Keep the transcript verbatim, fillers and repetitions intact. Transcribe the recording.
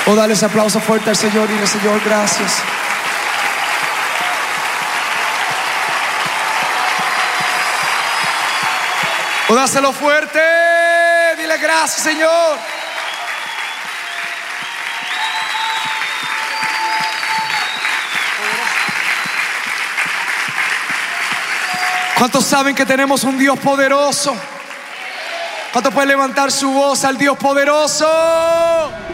O dale ese aplauso fuerte al Señor y dile: Señor, gracias. O dáselo fuerte, dile: gracias, Señor. ¿Cuántos saben que tenemos un Dios poderoso? ¿Cuántos pueden levantar su voz al Dios poderoso?